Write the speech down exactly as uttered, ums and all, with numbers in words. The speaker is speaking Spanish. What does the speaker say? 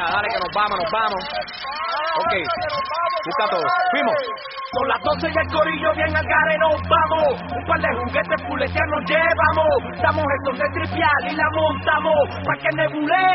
Mira, dale que nos vamos, nos vamos. Ok, busca todo. Fuimos. Son las doce y el corillo bien al gare nos vamos. Un par de juguetes fuleteados nos llevamos. Damos el son de tripial y la montamos. Pa' que nebule.